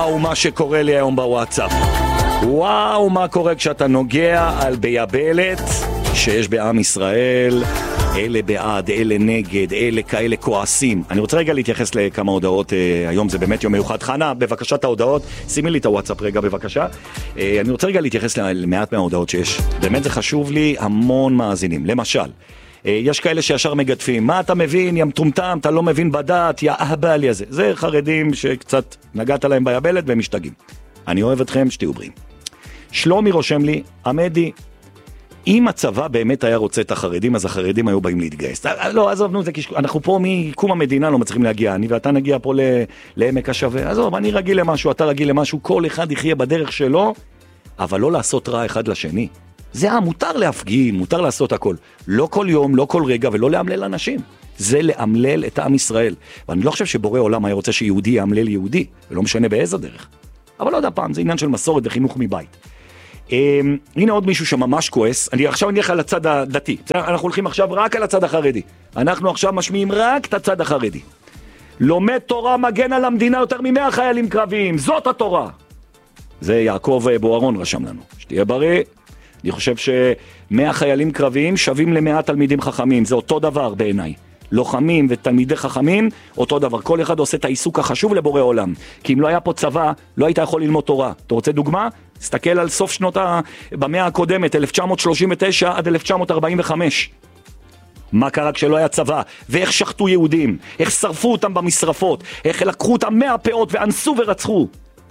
וואו, מה שקורה לי היום בוואטסאפ. וואו, מה קורה כשאתה נוגע על ביבלת שיש בעם ישראל, אלה בעד, אלה נגד, אלה כאלה כועסים. אני רוצה רגע להתייחס לכמה הודעות, היום זה באמת יום מיוחד. חנה, בבקשה את ההודעות, שימי לי את הוואטסאפ רגע בבקשה. אני רוצה רגע להתייחס למעט מההודעות שיש. באמת זה חשוב לי, המון מאזינים. למשל, יש כאלה שישר מגדפים, מה אתה מבין, יא מטומטם, אתה לא מבין בדת, יא אהבל הזה. זה חרדים שקצת נגעת להם ביבלת והם משתגעים. אני אוהב אתכם, שתהיו בריאים. שלומי רושם לי, עמדי, אם הצבא באמת היה רוצה את החרדים, אז החרדים היו באים להתגייס. לא, עזוב, אנחנו פה מקום המדינה לא מצליחים להגיע, אני ואתה נגיע פה לעמק השווה. עזוב, אני רגיל למשהו, אתה רגיל למשהו, כל אחד יחיה בדרך שלו, אבל לא לעשות רע אחד לשני. זה מותר להפגין, מותר לעשות הכל. לא כל יום, לא כל רגע, ולא לאמלל אנשים. זה לאמלל את עם ישראל. ואני לא חושב שבורא עולם היה רוצה שיהודי יאמלל יהודי, ולא משנה באיזה דרך. אבל לא יודע פעם, זה עניין של מסורת וחינוך מבית. הנה עוד מישהו שממש כועס. עכשיו אני אלך על הצד הדתי. אנחנו הולכים עכשיו רק על הצד החרדי. אנחנו עכשיו משמיעים רק את הצד החרדי. לומד תורה מגן על המדינה יותר מ100 חיילים קרביים. זאת התורה. זה יעקב בוארון רשם לנו. שתהיה בריא. אני חושב ש100 חיילים קרביים שווים ל100 תלמידים חכמים. זה אותו דבר בעיניי. לוחמים ותלמידי חכמים, אותו דבר. כל אחד עושה את העיסוק החשוב לבורא עולם. כי אם לא היה פה צבא, לא היית יכול ללמוד תורה. אתה רוצה דוגמה? תסתכל על סוף שנות במאה הקודמת, 1939 עד 1945. מה קרה כשלא היה צבא? ואיך שחטו יהודים? איך שרפו אותם במשרפות? איך לקחו אותם מהפאות ואנסו ורצחו?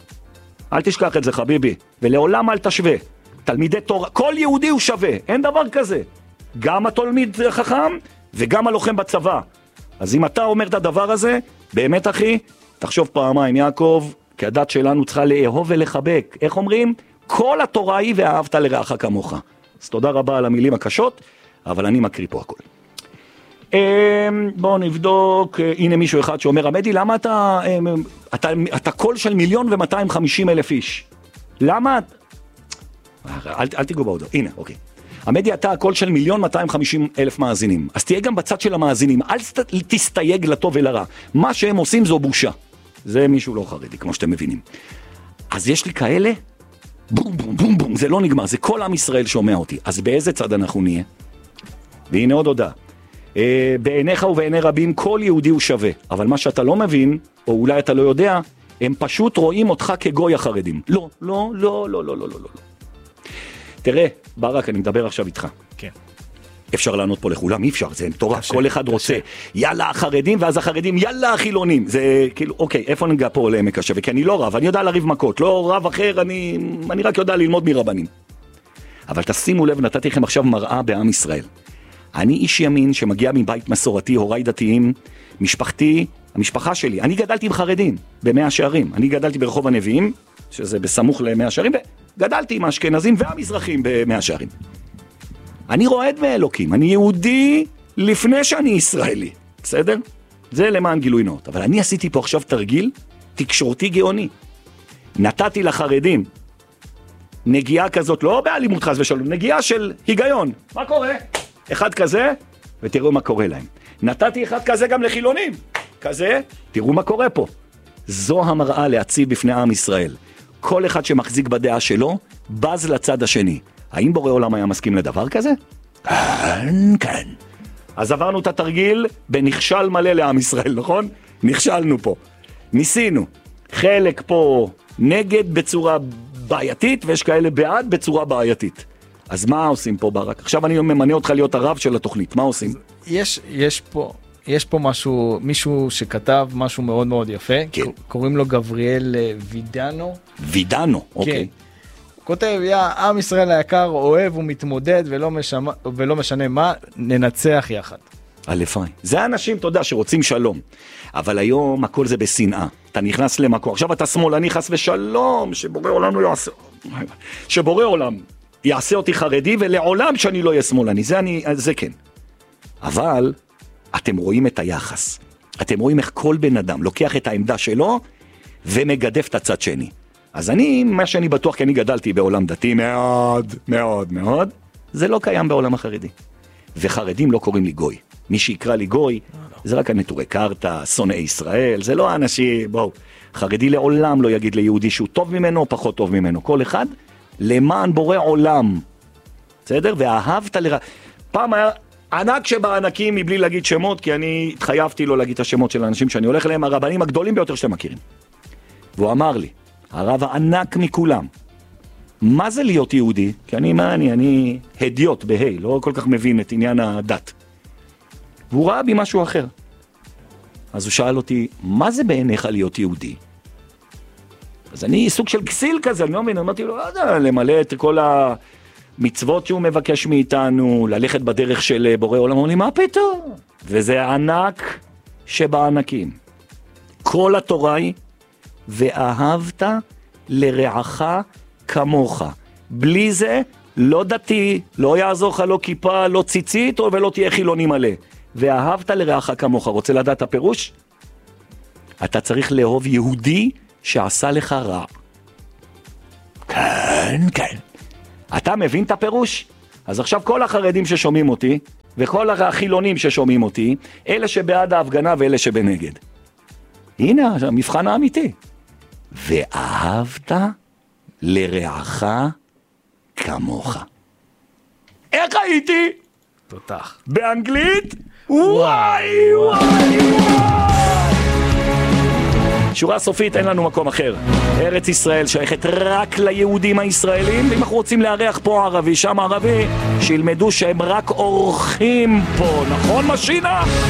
אל תשכח את זה חביבי. ולעולם אל תשווה. תלמידי תורה, כל יהודי הוא שווה. אין דבר כזה. גם התלמיד חכם וגם הלוחם בצבא. אז אם אתה אומר את הדבר הזה, באמת אחי, תחשוב פעמיים, יעקב, כי הדת שלנו צריכה לאהוב ולחבק. איך אומרים? כל התורה היא ואהבת לרעך כמוך. אז תודה רבה על המילים הקשות, אבל אני מקריא פה הכל. בואו נבדוק, הנה מישהו אחד שאומר, עמדי, למה אתה קול של 1,250,000 איש? למה? אל תיגעו בהודעות, הנה, אוקיי. עמדי, אתה הקול של 1,250,000 מאזינים, אז תהיה גם בצד של המאזינים, אל תסתייג לטוב ולרע. מה שהם עושים זו בושה. זה מישהו לא חרדי, כמו שאתם מבינים. אז יש לי כאלה, בום בום בום בום, זה לא נגמר, זה כל עם ישראל שומע אותי. אז באיזה צד אנחנו נהיה? והנה עוד הודעה. בעיניך ובעיני רבים כל יהודי הוא שווה, אבל מה שאתה לא מבין, או אולי אתה לא יודע, הם פשוט רואים אותך כגוי החרדים. לא, לא, לא, לא, לא, לא, לא, לא. תראה, ברק, אני מדבר עכשיו איתך. כן. אפשר לענות פה לכולם, אי אפשר, זה מטורף, כל אחד רוצה, יאללה החרדים, ואז החרדים, יאללה החילונים, זה כאילו, אוקיי, איפה נגע פה לעמק השווה? כי אני לא רב, אני יודע לריב מכות, לא רב אחר, אני רק יודע ללמוד מרבנים. אבל תשימו לב, נתתי לכם עכשיו מראה בעם ישראל. אני איש ימין שמגיע מבית מסורתי, הוריי דתיים, משפחתי, המשפחה שלי, אני גדלתי עם חרדים, במאה שערים, אני גדלתי ברחוב הנביאים, שזה בסמוך למאה שערים, וגדלתי עם האשכנזים והמזרחים במאה שערים. אני רועד מאלוקים, אני יהודי לפני שאני ישראלי, בסדר? זה למען גילוי נאות, אבל אני עשיתי פה עכשיו תרגיל תקשורתי גאוני. נתתי לחרדים נגיעה כזאת, לא באלימות חס ושלום, נגיעה של היגיון. מה קורה? אחד כזה, ותראו מה קורה להם. נתתי אחד כזה גם לחילונים, כזה, תראו מה קורה פה. זו המראה להציב בפני עם ישראל. כל אחד שמחזיק בדעה שלו, בז לצד השני. האם בורא עולם היה מסכים לדבר כזה? כן, כן. אז עברנו את התרגיל בנכשל מלא לעם ישראל, נכון? נכשלנו פה. ניסינו. חלק פה נגד בצורה בעייתית, ויש כאלה בעד בצורה בעייתית. אז מה עושים פה ברק? עכשיו אני ממנה אותך להיות הרב של התוכנית. מה עושים? יש פה מישהו שכתב משהו מאוד מאוד יפה. כן. קוראים לו גבריאל וידנו. וידנו, אוקיי. כותב, עם ישראל היקר אוהב ומתמודד ולא משנה מה, ננצח יחד. אלפיים. זה האנשים, אתה יודע, שרוצים שלום. אבל היום הכל זה בשנאה. אתה נכנס למקום. עכשיו אתה שמאלני חס ושלום, שבורא עולם יעשה אותי חרדי, ולעולם שאני לא אהיה שמאלני. זה כן. אבל אתם רואים את היחס. אתם רואים איך כל בן אדם לוקח את העמדה שלו, ומגדף את הצד שני. אז מה שאני בטוח, כי אני גדלתי בעולם דתי מאוד, מאוד, מאוד, זה לא קיים בעולם החרדי. וחרדים לא קוראים לי גוי. מי שיקרא לי גוי, זה רק הנטורי קרתא, שונאי ישראל, זה לא האנשים, בואו. חרדי לעולם לא יגיד ליהודי שהוא טוב ממנו או פחות טוב ממנו. כל אחד למען בורא עולם. בסדר? ואהבת פעם היה ענק שבענקים מבלי להגיד שמות, כי אני התחייבתי לו להגיד את השמות של האנשים שאני הולך אליהם, הרבנים הגדולים ביותר שאתם מכירים. והוא אמר לי, הרב הענק מכולם, מה זה להיות יהודי? כי אני הדיוט בהי, לא כל כך מבין את עניין הדת. והוא ראה בי משהו אחר. אז הוא שאל אותי, מה זה בעיניך להיות יהודי? אז אני סוג של כסיל כזה, אני לא מבין, אמרתי לו, לא יודע, למלא את כל המצוות שהוא מבקש מאיתנו, ללכת בדרך של בורא עולם. אמרו לי, מה פתאום? וזה ענק שבענקים. כל התורה היא, ואהבת לרעך כמוך. בלי זה, לא דתי, לא יעזור לך לא כיפה, לא ציצית, ולא תהיה חילוני מלא. ואהבת לרעך כמוך. רוצה לדעת את הפירוש? אתה צריך לאהוב יהודי שעשה לך רע. כן, כן. אתה מבין את הפירוש? אז עכשיו כל החרדים ששומעים אותי, וכל החילונים ששומעים אותי, אלה שבעד ההפגנה ואלה שבנגד. הנה, המבחן האמיתי. ואהבת לרעך כמוך. איך הייתי? תותח. באנגלית? וואי וואי וואי. שורה סופית, אין לנו מקום אחר. ארץ ישראל שייכת רק ליהודים הישראלים, ואם אנחנו רוצים לארח פה ערבי, שם ערבי, שילמדו שהם רק אורחים פה, נכון משינה?